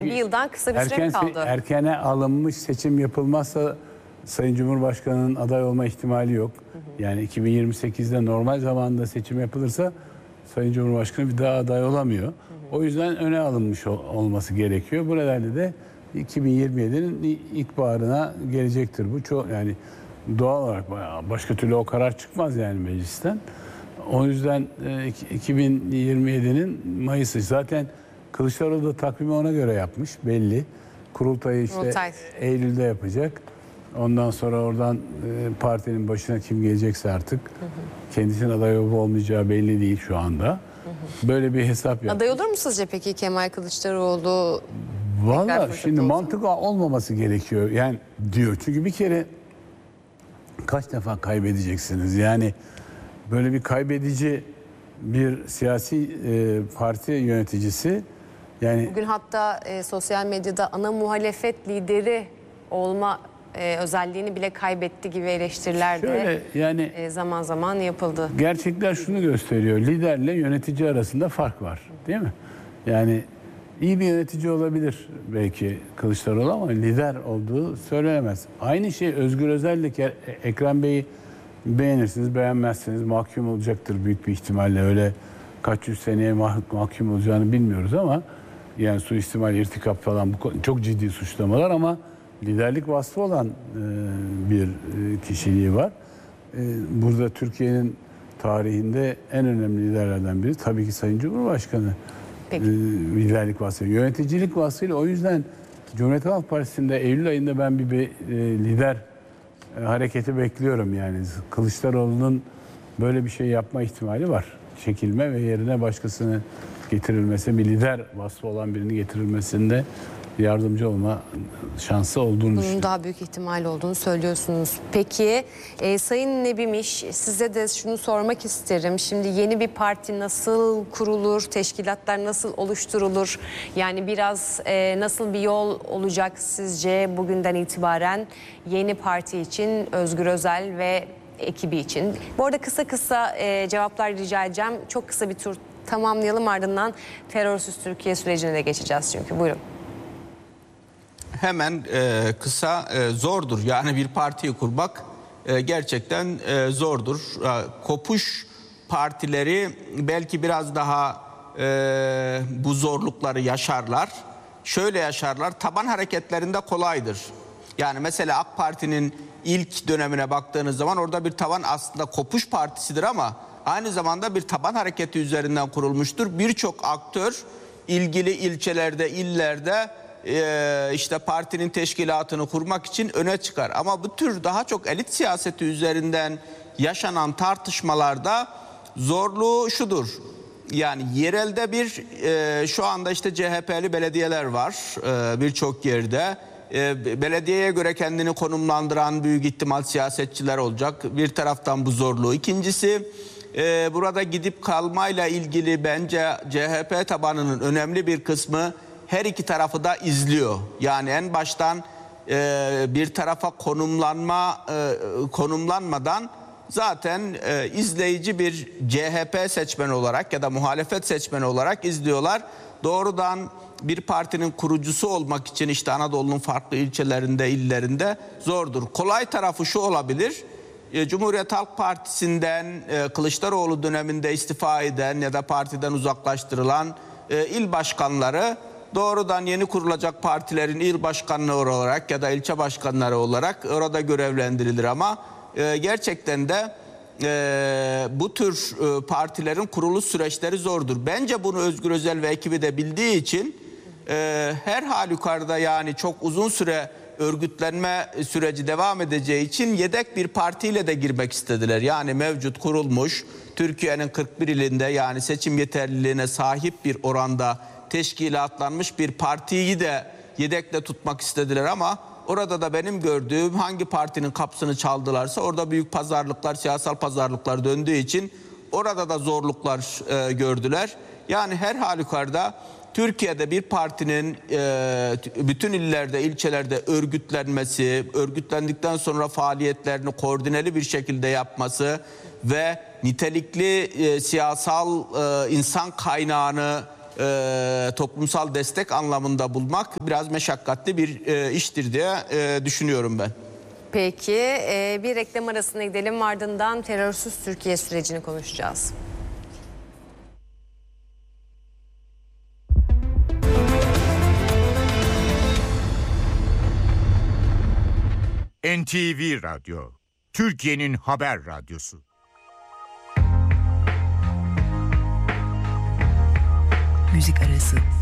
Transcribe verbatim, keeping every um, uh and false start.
Bir yıldan kısa bir süre Erken, mi kaldı? erkene alınmış seçim yapılmazsa Sayın Cumhurbaşkanı'nın aday olma ihtimali yok. Hı hı. Yani iki bin yirmi sekizde normal zamanda seçim yapılırsa Sayın Cumhurbaşkanı bir daha aday olamıyor. Hı hı. O yüzden öne alınmış ol, olması gerekiyor. Bu nedenle de iki bin yirmi yedinin ilkbaharına gelecektir. Bu çok yani doğal olarak başka türlü o karar çıkmaz yani meclisten. O yüzden iki bin yirmi yedinin Mayıs'ı zaten Kılıçdaroğlu da takvimi ona göre yapmış belli. Kurultayı işte Kurultay. Eylül'de yapacak. Ondan sonra oradan partinin başına kim gelecekse artık hı hı. kendisinin aday olup olmayacağı belli değil şu anda. Hı hı. Böyle bir hesap yapmış. Aday olur mu sizce peki Kemal Kılıçdaroğlu? Valla şimdi mantık olmaması gerekiyor. Yani diyor. Çünkü bir kere kaç defa kaybedeceksiniz? Yani böyle bir kaybedici bir siyasi e, parti yöneticisi yani bugün hatta e, sosyal medyada ana muhalefet lideri olma e, özelliğini bile kaybetti gibi eleştiriler de yani e, zaman zaman yapıldı. Gerçekler şunu gösteriyor. Liderle yönetici arasında fark var, değil mi? Yani iyi bir yönetici olabilir belki Kılıçdaroğlu ama lider olduğu söylenemez. Aynı şey Özgür Özel'le Ekrem Bey'i beğenirsiniz, beğenmezseniz mahkum olacaktır büyük bir ihtimalle. Öyle kaç yüz seneye mah- mahkum olacağını bilmiyoruz ama yani suistimal, irtikap falan bu çok ciddi suçlamalar ama liderlik vasfı olan e, bir e, kişiliği var. E, burada Türkiye'nin tarihinde en önemli liderlerden biri tabii ki Sayın Cumhurbaşkanı. Peki. E, liderlik vasfı, yöneticilik vasfıyla o yüzden Cumhuriyet Halk Partisi'nde Eylül ayında ben bir, bir e, lider e, hareketi bekliyorum yani. Kılıçdaroğlu'nun böyle bir şey yapma ihtimali var. Çekilme ve yerine başkasını getirilmesi, bir lider vasfı olan birini getirilmesinde yardımcı olma şansı olduğunu Bunun düşünüyorum. daha büyük ihtimal olduğunu söylüyorsunuz. Peki e, Sayın Nebimiş, size de şunu sormak isterim. Şimdi yeni bir parti nasıl kurulur, teşkilatlar nasıl oluşturulur? Yani biraz e, nasıl bir yol olacak sizce bugünden itibaren yeni parti için, Özgür Özel ve ekibi için? Bu arada kısa kısa e, cevaplar rica edeceğim. Çok kısa bir tur tamamlayalım, ardından terörsüz Türkiye sürecine de geçeceğiz çünkü. Buyurun. Hemen e, kısa e, zordur. Yani bir partiyi kurmak e, gerçekten e, zordur. E, kopuş partileri belki biraz daha e, bu zorlukları yaşarlar. Şöyle yaşarlar. Taban hareketlerinde kolaydır. Yani mesela AK Parti'nin ilk dönemine baktığınız zaman orada bir taban aslında kopuş partisidir ama aynı zamanda bir taban hareketi üzerinden kurulmuştur. Birçok aktör ilgili ilçelerde, illerde Ee, işte partinin teşkilatını kurmak için öne çıkar. Ama bu tür daha çok elit siyaseti üzerinden yaşanan tartışmalarda zorluğu şudur. Yani yerelde bir e, şu anda işte C H P'li belediyeler var e, birçok yerde. E, belediyeye göre kendini konumlandıran büyük ihtimal siyasetçiler olacak. Bir taraftan bu zorluğu. İkincisi e, burada gidip kalmayla ilgili bence C H P tabanının önemli bir kısmı her iki tarafı da izliyor. Yani en baştan e, bir tarafa konumlanma e, konumlanmadan zaten e, izleyici bir C H P seçmeni olarak ya da muhalefet seçmeni olarak izliyorlar. Doğrudan bir partinin kurucusu olmak için işte Anadolu'nun farklı ilçelerinde, illerinde zordur. Kolay tarafı şu olabilir. E, Cumhuriyet Halk Partisi'nden e, Kılıçdaroğlu döneminde istifa eden ya da partiden uzaklaştırılan e, il başkanları doğrudan yeni kurulacak partilerin il başkanlığı olarak ya da ilçe başkanları olarak orada görevlendirilir ama e, gerçekten de e, bu tür e, partilerin kuruluş süreçleri zordur. Bence bunu Özgür Özel ve ekibi de bildiği için e, her halükarda yani çok uzun süre örgütlenme süreci devam edeceği için yedek bir partiyle de girmek istediler. Yani mevcut kurulmuş Türkiye'nin kırk bir ilinde yani seçim yeterliliğine sahip bir oranda teşkilatlanmış bir partiyi de yedekle tutmak istediler ama orada da benim gördüğüm hangi partinin kapısını çaldılarsa orada büyük pazarlıklar, siyasal pazarlıklar döndüğü için orada da zorluklar e, gördüler. Yani her halükarda Türkiye'de bir partinin e, bütün illerde, ilçelerde örgütlenmesi, örgütlendikten sonra faaliyetlerini koordineli bir şekilde yapması ve nitelikli e, siyasal e, insan kaynağını e, toplumsal destek anlamında bulmak biraz meşakkatli bir e, iştir diye e, düşünüyorum ben. Peki e, bir reklam arasına gidelim, ardından terörsüz Türkiye sürecini konuşacağız. N T V Radyo, Türkiye'nin haber radyosu. Müzik arası.